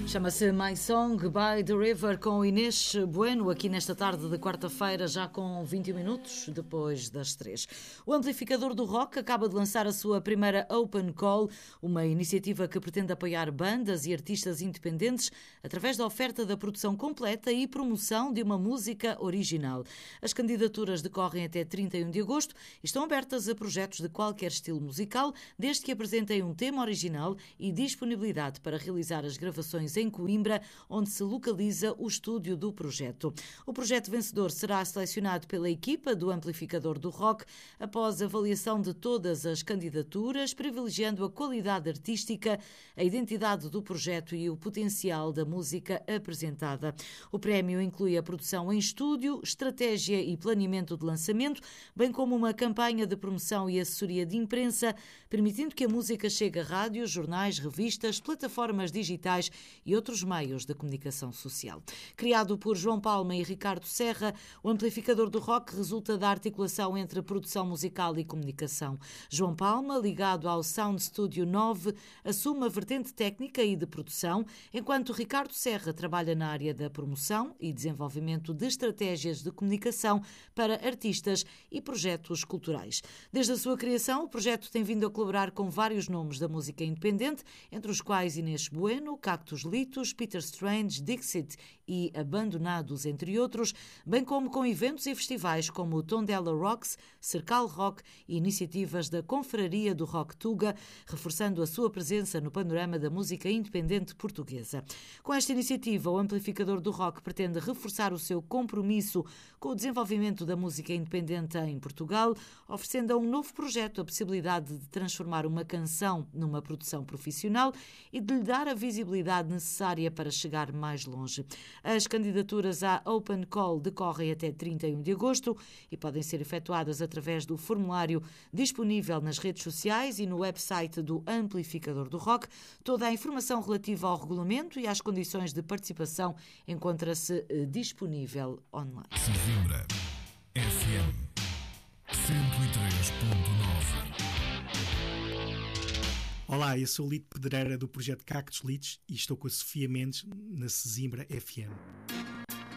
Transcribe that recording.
Chama-se My Song by The River, com Inês Bueno, aqui nesta tarde de quarta-feira, já com 21 minutos depois das 3. O Amplificador do Rock acaba de lançar a sua primeira Open Call, uma iniciativa que pretende apoiar bandas e artistas independentes através da oferta da produção completa e promoção de uma música original. As candidaturas decorrem até 31 de agosto e estão abertas a projetos de qualquer estilo musical, desde que apresentem um tema original e disponibilidade para realizar as gravações em Coimbra, onde se localiza o estúdio do projeto. O projeto vencedor será selecionado pela equipa do Amplificador do Rock após avaliação de todas as candidaturas, privilegiando a qualidade artística, a identidade do projeto e o potencial da música apresentada. O prémio inclui a produção em estúdio, estratégia e planeamento de lançamento, bem como uma campanha de promoção e assessoria de imprensa, permitindo que a música chegue a rádios, jornais, revistas, plataformas digitais e outros meios de comunicação social. Criado por João Palma e Ricardo Serra, o Amplificador do Rock resulta da articulação entre produção musical e comunicação. João Palma, ligado ao Sound Studio 9, assume a vertente técnica e de produção, enquanto Ricardo Serra trabalha na área da promoção e desenvolvimento de estratégias de comunicação para artistas e projetos culturais. Desde a sua criação, o projeto tem vindo a colaborar com vários nomes da música independente, entre os quais Inês Bueno, Cactus Litos, Peter Strange, Dixit e Abandonados, entre outros, bem como com eventos e festivais como o Tondela Rocks, Cercal Rock e iniciativas da Confraria do Rock Tuga, reforçando a sua presença no panorama da música independente portuguesa. Com esta iniciativa, o Amplificador do Rock pretende reforçar o seu compromisso com o desenvolvimento da música independente em Portugal, oferecendo a um novo projeto a possibilidade de transformar uma canção numa produção profissional e de lhe dar a visibilidade necessária para chegar mais longe. As candidaturas à Open Call decorrem até 31 de agosto e podem ser efetuadas através do formulário disponível nas redes sociais e no website do Amplificador do Rock. Toda a informação relativa ao regulamento e às condições de participação encontra-se disponível online. Sesimbra FM 103.9. Olá, eu sou o Lito Pedreira do projeto Cactus Litos e estou com a Sofia Mendes na Sesimbra FM.